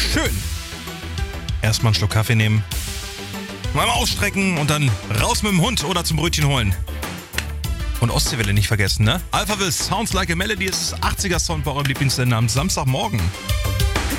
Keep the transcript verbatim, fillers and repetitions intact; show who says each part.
Speaker 1: schön. Erstmal einen Schluck Kaffee nehmen, mal ausstrecken und dann raus mit dem Hund oder zum Brötchen holen. Und Ostseewelle nicht vergessen, ne? Alphaville, Sounds Like a Melody, es ist achtziger Sound bei eurem Lieblingssender am Samstagmorgen.